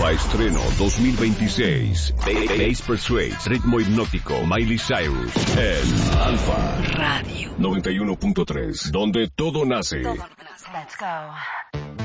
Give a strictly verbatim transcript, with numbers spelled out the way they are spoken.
Alfa Estreno dos mil veintiséis. Bass Persuades, ritmo hipnótico, Miley Cyrus. En Alfa Radio noventa y uno punto tres, donde todo nace. Todo nace. Let's go.